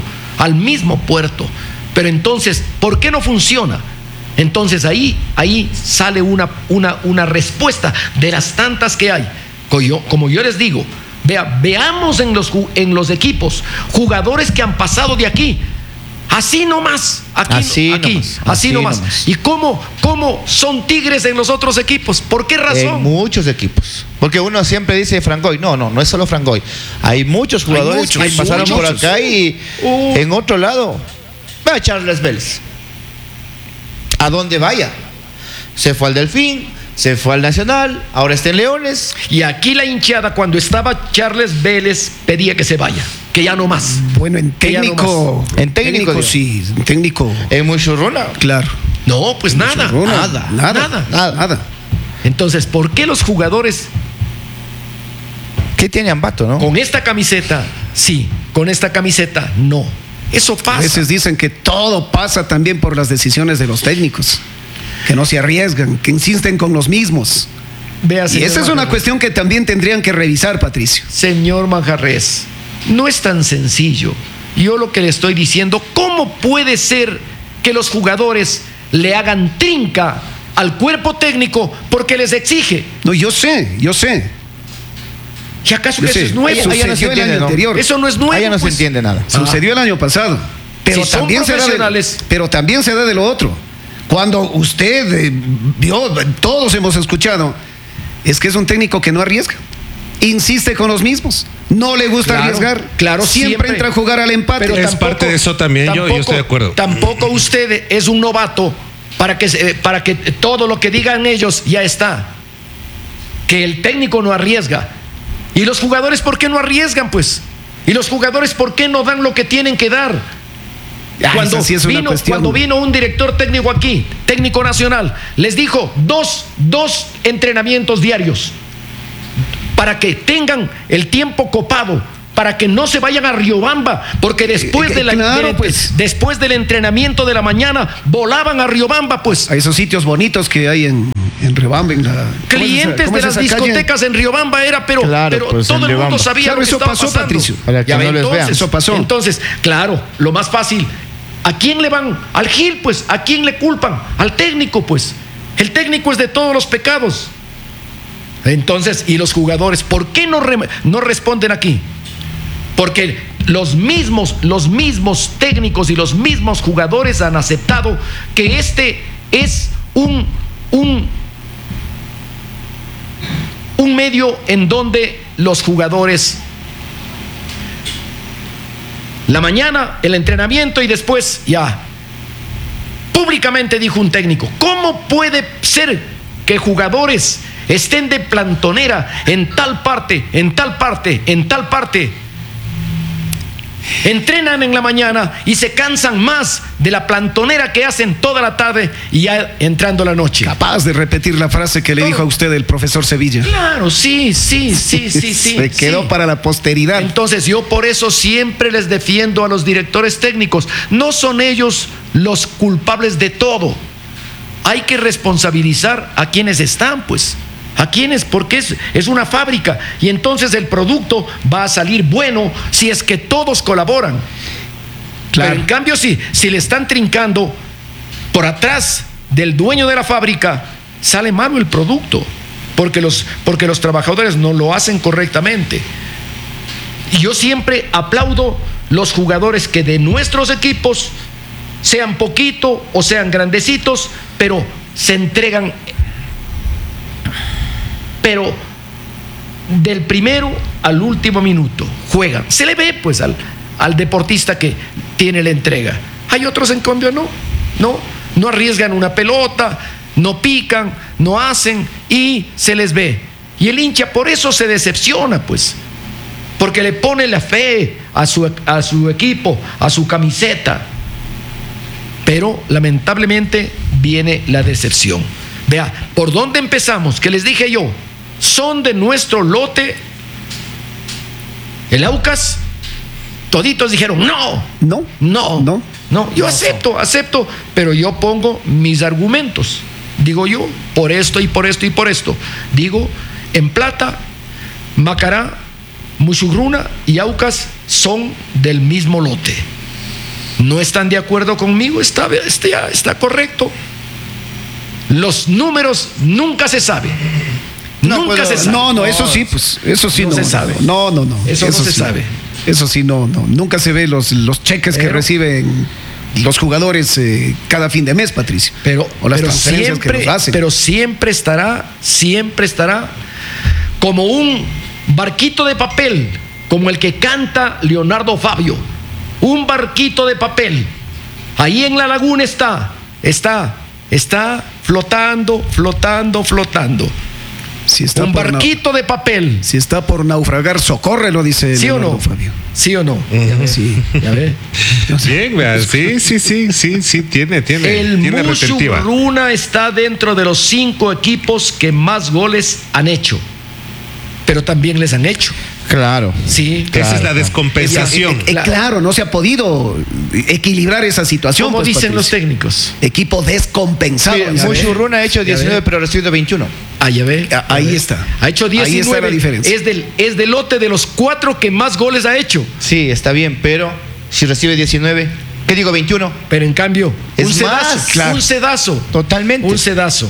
Pero entonces, ¿por qué no funciona? Entonces ahí sale una respuesta de las tantas que hay. Como yo les digo, veamos en los equipos jugadores que han pasado de aquí. Así nomás, así nomás. ¿Y cómo son tigres en los otros equipos? ¿Por qué razón?
En muchos equipos. Porque uno siempre dice Frangoy. No es solo Frangoy. Hay muchos jugadores que pasaron por acá y en otro lado. Va a Charles Vélez. A donde vaya. Se fue al Delfín, se fue al Nacional, ahora está en Leones.
Y aquí la hinchada, cuando estaba Charles Vélez, pedía que se vaya, que ya no más.
Bueno, en
Que ya no
técnico.
más. En técnico, digo.
sí. En técnico.
En Muchurruna.
Claro.
No, pues nada.
Nada.
Entonces, ¿por qué los jugadores
¿Qué tiene Ambato, no?
con esta camiseta sí, con esta camiseta no? Eso
A
pasa.
veces dicen que todo pasa también por las decisiones de los técnicos. Que no se arriesgan, que insisten con los mismos.
Vea,
Y
señor
esa es una
Manjarrés.
cuestión que también tendrían que revisar, Patricio.
Señor Manjarrés, no es tan sencillo. Yo lo que le estoy diciendo, ¿cómo puede ser que los jugadores le hagan trinca al cuerpo técnico porque les exige.
No, yo sé.
¿Y acaso
Yo
eso
sé,
es nuevo?
Allá no se
Sucedió el
entiende,
año
¿no?
anterior.
Eso no es nuevo.
Allá no se
pues.
entiende nada.
Sucedió el año pasado. Pero
Si son
también se da
profesionales.
pero también se da de lo otro. Cuando usted vio, todos hemos escuchado, es que es un técnico que no arriesga. Insiste con los mismos. No le gusta
Claro,
arriesgar.
claro,
siempre entra a jugar al empate.
Pero
Es parte de eso también, yo estoy de acuerdo.
Tampoco usted es un novato para que todo lo que digan ellos ya está. Que el técnico no arriesga. ¿Y los jugadores por qué no arriesgan, pues? ¿Y los jugadores por qué no dan lo que tienen que dar? Cuando,
esa sí es una cuestión.
cuando vino un director técnico aquí, técnico nacional, les dijo dos entrenamientos diarios para que tengan el tiempo copado, para que no se vayan a Riobamba, porque después,
claro, pues.
después del entrenamiento de la mañana volaban a Riobamba, pues.
A esos sitios bonitos que hay en Riobamba, en la...
Clientes
¿cómo
de
es
las
esa calle?
discotecas en Riobamba era, pero
Claro, pues,
todo
en
el mundo
Riobamba.
sabía
Claro,
lo que
eso
estaba
pasó,
pasando.
Patricio.
Para que
Ya
no
ve,
les vean.
Eso pasó.
Entonces, claro, lo más fácil, ¿a quién le van? Al Gil, pues. ¿A quién le culpan? Al técnico, pues. El técnico es de todos los pecados. Entonces, ¿y los jugadores? ¿Por qué no responden aquí? Porque los mismos técnicos y los mismos jugadores han aceptado que este es un medio en donde los jugadores, la mañana, el entrenamiento y después ya. Públicamente dijo un técnico, ¿cómo puede ser que jugadores estén de plantonera en tal parte, en tal parte, en tal parte? Entrenan en la mañana y se cansan más de la plantonera que hacen toda la tarde y ya entrando la noche.
Capaz de repetir la frase que le dijo a usted el profesor Sevilla.
Claro, sí.
Se quedó
sí.
para la posteridad.
Entonces yo por eso siempre les defiendo a los directores técnicos. No son ellos los culpables de todo. Hay que responsabilizar a quienes están, pues. ¿A quiénes? Porque es una fábrica y entonces el producto va a salir bueno si es que todos colaboran.
Claro.
Pero en cambio, si le están trincando por atrás del dueño de la fábrica, sale malo el producto, porque los trabajadores no lo hacen correctamente. Y yo siempre aplaudo los jugadores que de nuestros equipos, sean poquito o sean grandecitos, pero se entregan. Pero del primero al último minuto juegan. Se le ve pues al deportista que tiene la entrega. Hay otros en cambio no arriesgan una pelota, no pican, no hacen y se les ve. Y el hincha por eso se decepciona, pues, porque le pone la fe a su equipo, a su camiseta. Pero lamentablemente viene la decepción. Vea, ¿por dónde empezamos? Que les dije yo, son de nuestro lote. El Aucas, toditos dijeron no. Yo acepto, pero yo pongo mis argumentos. Digo yo, por esto y por esto y por esto. Digo, en Plata, Macará, Muchugruna y Aucas son del mismo lote. ¿No están de acuerdo conmigo? Está correcto. Los números nunca se sabe. Nunca se sabe.
No, eso sí, pues, eso sí no
se sabe.
No.
Eso no se sabe.
Eso sí, no. Nunca se ve los cheques que reciben los jugadores cada fin de mes, Patricio. O las transferencias que nos hacen.
Pero siempre estará como un barquito de papel, como el que canta Leonardo Fabio. Un barquito de papel. Ahí en la laguna está flotando.
Si está
un barquito de papel.
Si está por naufragar, socórrelo, dice
¿Sí
Leonardo
o no?
Fabio.
¿Sí o no?
Sí.
Ya ve.
Bien, vea, sí, tiene retentiva.
Muchugruna está dentro de los 5 equipos que más goles han hecho. Pero también les han hecho.
Claro.
Sí.
Esa es la descompensación.
Claro, no se ha podido equilibrar esa situación.
¿Cómo
pues,
dicen
Patricio.
los técnicos?
Equipo descompensado.
Muchugruna ha hecho 19, pero recibido 21.
Ya ve.
Ahí está.
Ha hecho 19.
Ahí está la diferencia.
Es del lote de los 4 que más goles ha hecho.
Sí, está bien, pero si recibe 19, ¿Qué digo, 21?
Pero en cambio,
Es
un sedazo,
más, claro.
un sedazo.
Totalmente.
Un sedazo.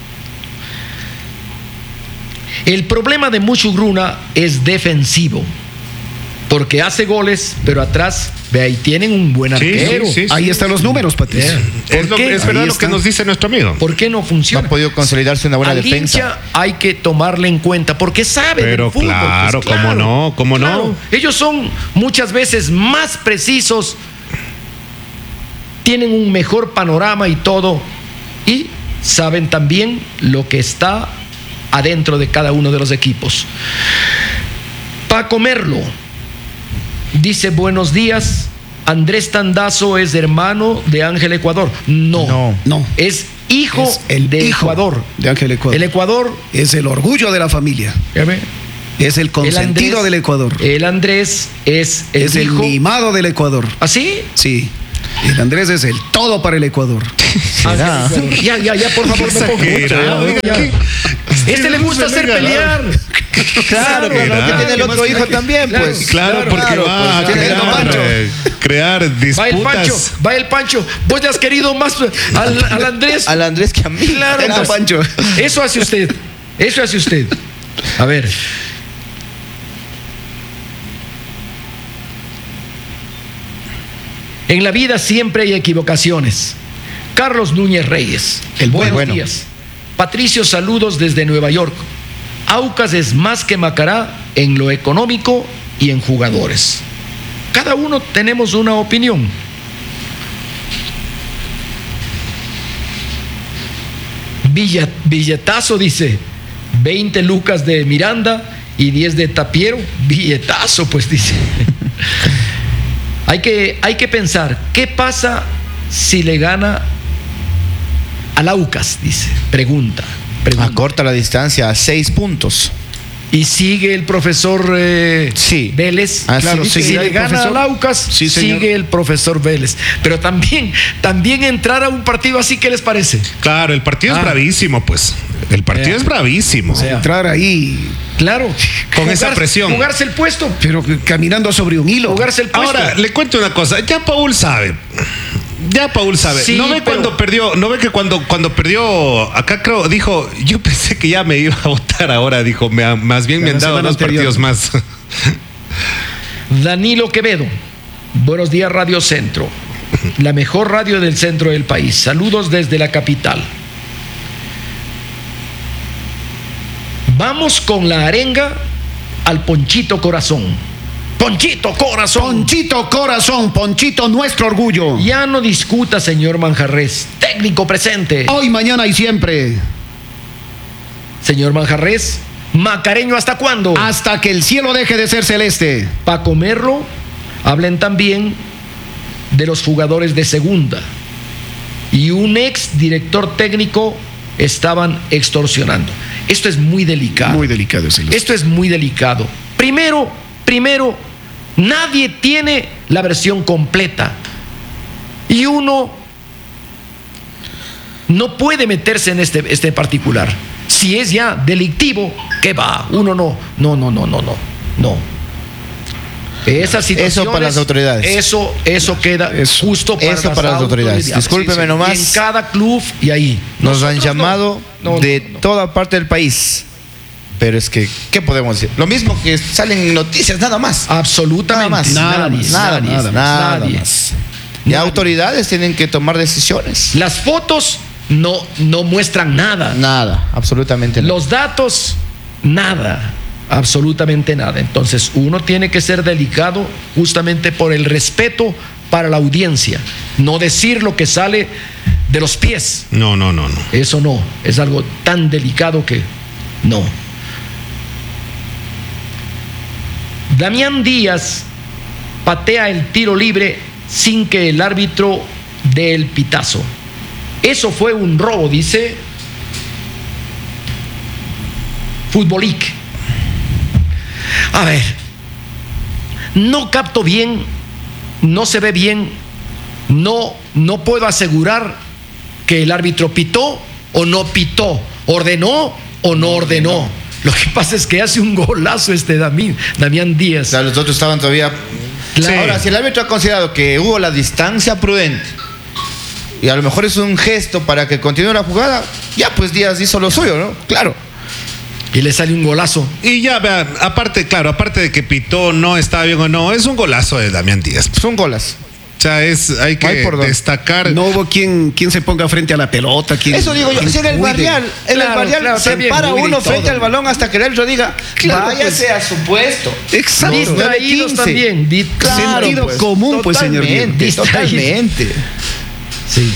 El problema de Mushugruna es defensivo. Porque hace goles, pero atrás, ve ahí tienen un buen
Sí,
arquero.
sí, sí.
Ahí están los números, Patricio.
Es
¿Por qué?
verdad
Ahí
lo que
está.
nos dice nuestro amigo.
¿Por qué no
No
funciona?
ha podido consolidarse una buena
Al
defensa.
hincha hay que tomarle en cuenta porque sabe
Pero
del fútbol.
claro, ¿cómo no? ¿Cómo no?
Ellos son muchas veces más precisos, tienen un mejor panorama y todo, y saben también lo que está adentro de cada uno de los equipos. Paco Merlo dice: buenos días, Andrés Tandazo es hermano de Ángel Ecuador. No,
No.
es hijo
Es el
de
hijo
Ecuador.
de Ángel Ecuador.
El Ecuador,
Es el orgullo de la familia.
ya ve,
Es el consentido
Andrés-
del Ecuador.
El Andrés es el
Es el
hijo.
mimado del Ecuador.
¿Así?
Sí. El Andrés es el todo para el Ecuador.
¿Será?
Ya, por favor, me pongo.
Exagerado,
Ya, ya.
¿qué?
Este le gusta hacer pelear.
Claro,
Claro,
pero que tiene el
¿qué
otro
más
hijo
quiere que-
también,
Claro,
pues.
Claro, porque
Claro,
va a
pues, tiene el Pancho.
crear
Va el Pancho,
disputas.
va el Pancho. Vos le has querido más al Andrés.
Al Andrés que a mí.
Claro,
Era
pues,
Pancho.
Eso hace usted. Eso hace usted. A ver. En la vida siempre hay equivocaciones. Carlos Núñez Reyes.
El
Buenos
bueno.
días. Patricio, saludos desde Nueva York. Aucas es más que Macará en lo económico y en jugadores. Cada uno tenemos una opinión. Billetazo dice: 20 lucas de Miranda y 10 de Tapiero. Billetazo, pues dice. Hay que pensar, ¿qué pasa si le gana al Aucas? Dice, pregunta.
Acorta la distancia a 6 puntos.
Y sigue el profesor
Sí.
Vélez.
Ah,
Claro,
sí,
si
seguirá
le
el
gana
profesor.
al Aucas,
Sí, señor.
sigue el profesor Vélez. Pero también entrar a un partido así, ¿qué les parece?
Claro, el partido es bravísimo, pues. El partido es bravísimo.
sea,
Entrar ahí,
Claro.
Con esa presión.
Jugarse el puesto.
pero caminando sobre un hilo.
Jugarse el puesto.
Ahora, le cuento una cosa. Ya Paul sabe.
Sí,
¿No ve
pero-
cuando perdió? ¿No ve que cuando perdió acá creo dijo, yo pensé que ya me iba a votar ahora, dijo, más bien me
La
han dado
semana
2
anterior.
partidos más.
Danilo Quevedo. Buenos días, Radio Centro. La mejor radio del centro del país. Saludos desde la capital. Vamos con la arenga al Ponchito Corazón. Ponchito Corazón.
Ponchito corazón, Ponchito nuestro orgullo.
Ya no discuta, señor Manjarres. Técnico presente.
Hoy, mañana y siempre.
Señor Manjarres, Macareño, ¿hasta cuándo?
Hasta que el cielo deje de ser celeste.
Para comerlo, hablen también de los jugadores de segunda. Y un ex director técnico estaban extorsionando. Esto es muy delicado.
Muy delicado ese.
Esto es muy delicado. Primero, nadie tiene la versión completa. Y uno no puede meterse en este particular. Si es ya delictivo, ¿qué va? Uno no. Esas situaciones,
Eso para las autoridades.
Eso queda
Eso.
justo para
Eso para las autoridades. Discúlpeme nomás.
Y en cada club y ahí.
Nos han
Nosotros
llamado
no. No,
de
no, no.
toda parte del país. Pero es que, ¿qué podemos decir? Lo mismo que salen en noticias, nada más.
Absolutamente
Nada más.
nadie,
Nada
nadie.
más. Y autoridades tienen que tomar decisiones.
Las fotos no muestran nada.
Nada, absolutamente nada.
Los datos, nada. Absolutamente nada. Entonces uno tiene que ser delicado justamente por el respeto para la audiencia. No decir lo que sale de los pies.
No.
Eso no. Es algo tan delicado que no. Damián Díaz patea el tiro libre sin que el árbitro dé el pitazo. Eso fue un robo, dice Futbolic. A ver, no capto bien, no se ve bien, no puedo asegurar que el árbitro pitó o no pitó, ordenó o no ordenó. Lo que pasa es que hace un golazo Damián Díaz.
O sea, los otros estaban todavía
Claro.
Sí.
Ahora, si el árbitro ha considerado que hubo la distancia prudente y a lo mejor es un gesto para que continúe la jugada, ya pues Díaz hizo lo suyo, ¿no? Claro.
Y le sale un golazo.
Y ya, vea, aparte de que pitó, no estaba bien o no, es un golazo de Damián Díaz.
Son golas.
O sea, hay que
Ay, por dónde.
destacar.
No hubo quien se ponga frente a la pelota.
Eso digo yo, si en el barrial,
Claro,
se
también,
para
muy
uno
de
frente
todo.
al balón hasta que el árbitro diga,
Claro,
váyase
pues.
a su puesto.
Exacto.
Distraídos
9:15.
también.
Claro,
Sentido común, pues, señor Diego.
Totalmente, totalmente.
Sí.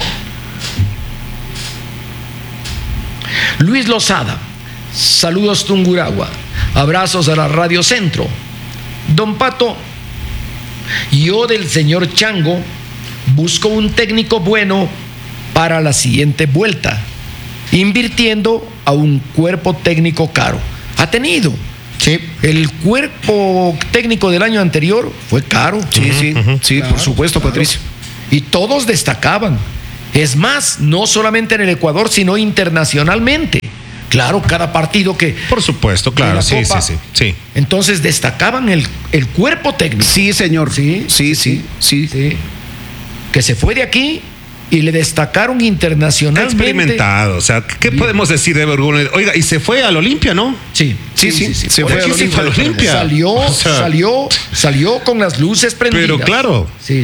Luis Lozada. Saludos Tungurahua. Abrazos a la Radio Centro. Don Pato, yo del señor Chango busco un técnico bueno para la siguiente vuelta, invirtiendo a un cuerpo técnico caro. Ha tenido.
Sí.
El cuerpo técnico del año anterior fue caro.
Sí, por supuesto, Patricio.
Y todos destacaban. Es más, no solamente en el Ecuador, sino internacionalmente. Claro, cada partido que...
Por supuesto,
de
claro,
la
sí.
Entonces destacaban el cuerpo técnico.
Sí, señor.
Sí. Sí. Que se fue de aquí y le destacaron
Está
internacionalmente.
experimentado. O sea, ¿qué podemos decir de Bergúnez? Oiga, y se fue al Olimpia, ¿no?
Sí.
Se
Por
fue
aquí
al
sí
Olimpia.
fue al Olimpia. Salió,
O sea,
salió con las luces prendidas.
Pero claro.
Sí.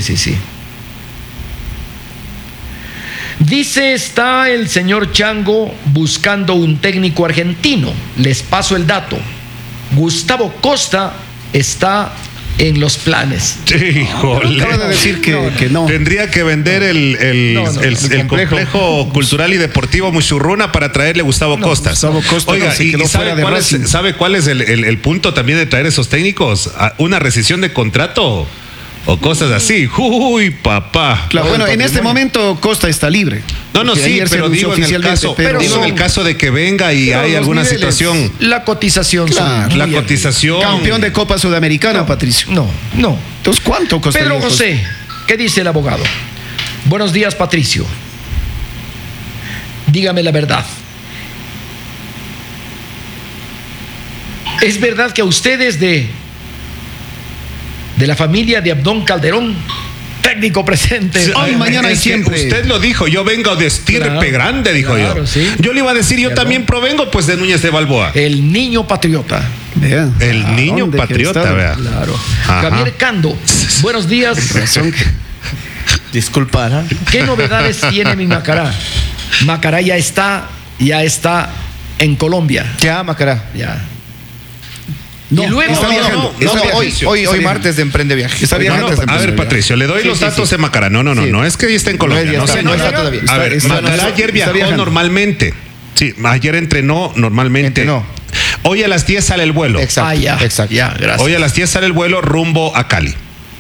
Dice, está el señor Chango buscando un técnico argentino. Les paso el dato. Gustavo Costa está en los planes.
Híjole.
Acaba de decir que no.
Tendría que vender el complejo cultural y deportivo Muchurruna para traerle a Gustavo Costa.
Gustavo Costa
Oiga,
se quedó
¿y
fuera de Racing.
sabe cuál es el punto también de traer esos técnicos? Una rescisión de contrato o cosas así. Uy, papá.
Claro, bueno, en este momento Costa está libre.
No,
Porque
sí,
ayer se
pero
anunció
digo en el
oficialmente,
caso de que venga y
Pero
hay
los
alguna
niveles,
situación.
La cotización.
Claro,
son
La
muy
cotización.
campeón de Copa Sudamericana, Patricio.
No.
Entonces, ¿cuánto costaría?
Pedro José, ¿qué dice el abogado? Buenos días, Patricio. Dígame la verdad. ¿Es verdad que a ustedes de la familia de Abdón Calderón, técnico presente?
Hoy, mañana y
Es que
siempre.
Usted lo dijo, yo vengo de estirpe
Claro,
grande, dijo
claro,
yo.
sí.
Yo le iba a decir, yo
Perdón.
también provengo pues de Núñez de Balboa.
El niño patriota.
Vea,
El
¿a
niño
dónde
patriota,
que está?
vea.
Claro.
Ajá.
Javier Cando, buenos días.
Razón que-
Disculpa, ¿no?
¿Qué novedades tiene mi Macará? Macará ya está en Colombia.
Ya, Macará.
Ya.
No,
Y luego-
está viajando.
No,
está viajando.
hoy martes de Emprende Viaje.
Está
Hoy
viajando.
martes de
A ver,
Emprende Viaje.
Patricio, le doy los datos de Macará. No,
Sí.
es que ya está en Colombia.
No,
No,
ya está,
señor.
no está todavía.
A ver,
Está-
Macará ayer
está
viajó
viajando.
normalmente. Sí, ayer entrenó normalmente.
Entrenó.
Hoy a las 10 sale el vuelo.
Exacto.
Ya.
Exacto.
Ya, gracias.
Hoy a las 10 sale el vuelo rumbo a Cali.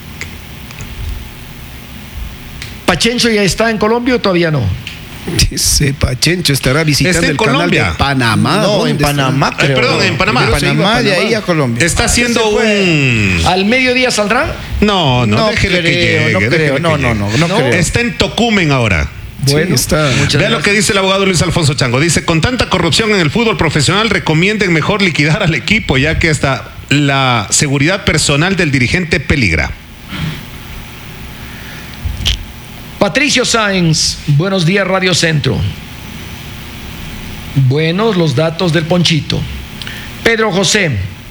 ¿Pachencho ya está en Colombia o todavía no?
Ese Pachencho estará visitando
Está en
el canal
Colombia.
de Panamá.
No,
¿Dónde
en
está?
Panamá, creo.
perdón, en Panamá.
En Panamá, de ahí a Colombia.
Está haciendo un...
¿Al mediodía saldrá?
No,
No
déjele que
creo,
llegue,
no
déjele
creo.
que
No
llegue.
creo.
Está en Tocumen ahora.
Bueno, está.
Muchas
Vea lo que dice el abogado Luis Alfonso Chango. Dice, con tanta corrupción en el fútbol profesional, recomienden mejor liquidar al equipo, ya que hasta la seguridad personal del dirigente peligra.
Patricio Sáenz, buenos días Radio Centro. Buenos los datos del Ponchito. Pedro José,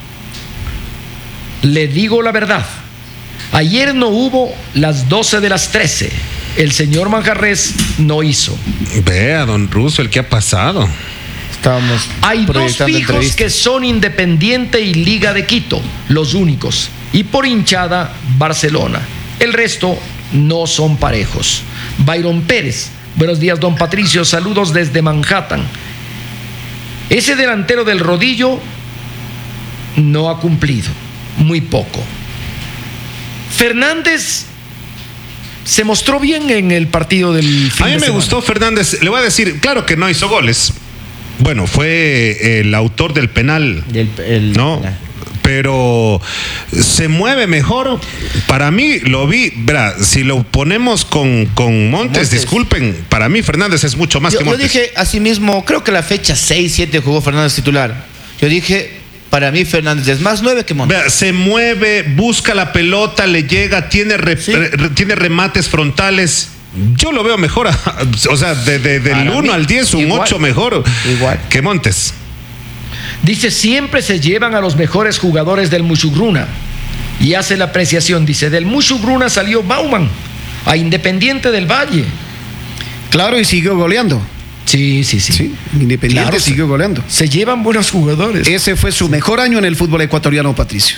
le digo la verdad. Ayer no hubo las 12 de las 13. El señor Manjarres no hizo.
Vea, don Russo, el que ha pasado.
Estábamos
Hay dos
proyectando
fijos
entrevistas.
que son Independiente y Liga de Quito, los únicos. Y por hinchada, Barcelona. El resto no son parejos. Byron Pérez, buenos días, don Patricio, saludos desde Manhattan. Ese delantero del rodillo no ha cumplido, muy poco. Fernández se mostró bien en el partido del fin
A mí
de
me
semana.
gustó Fernández. Le voy a decir, claro que no hizo goles. Bueno, fue el autor del penal, ¿no? Pero se mueve mejor. Para mí lo vi, verá, si lo ponemos con Montes, disculpen, para mí Fernández es mucho más
Yo
que Montes.
dije así mismo, creo que la fecha 6-7 jugó Fernández titular. Yo dije, Para mí Fernández es más 9 que Montes.
Vea, se mueve, busca la pelota, le llega, tiene remates frontales. Yo lo veo mejor, o sea, del 1 al 10, un
igual,
8 mejor que Montes.
Dice, siempre se llevan a los mejores jugadores del Mushugruna. Y hace la apreciación, dice, del Mushugruna salió Bauman a Independiente del Valle.
Claro, y siguió goleando.
Sí.
Independiente
Claro,
siguió goleando.
Se llevan buenos jugadores.
Ese fue su mejor año en el fútbol ecuatoriano, Patricio.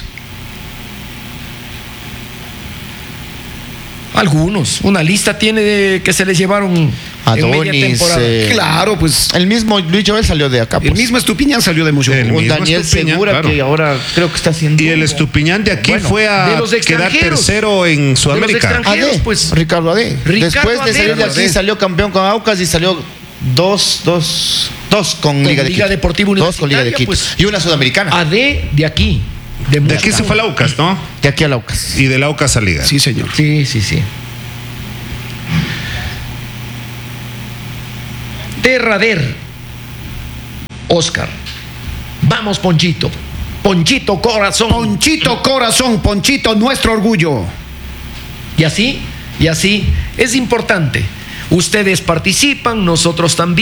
Algunos. Una lista tiene que se les llevaron en media
Adonis,
temporada.
Claro, pues
el mismo Luis Joel salió de acá.
el
Pues.
mismo Estupiñán salió de
El
Moyobamba.
Un
mismo
Daniel
Estupiñán,
Segura,
claro.
que ahora creo que está haciendo.
Y el Estupiñán de aquí
Bueno,
fue
de
a
los
quedar
extranjeros.
tercero en Sudamérica.
extranjeros.
AD,
pues.
Ricardo Ade.
Ricardo
Después de
Ade,
salir de aquí
Ade.
salió campeón con Aucas y salió dos con Liga de
Liga
Quito.
Deportiva
Dos con Liga de
Universitaria,
Quito.
pues.
y una sudamericana.
AD de aquí.
De aquí se fue al Aucas, ¿no?
De aquí al Aucas.
Y del Aucas a Liga.
Sí, señor.
Sí. Derrader. Oscar. Vamos, Ponchito. Ponchito corazón.
Ponchito corazón, Ponchito nuestro orgullo.
Y así es importante. Ustedes participan, nosotros también.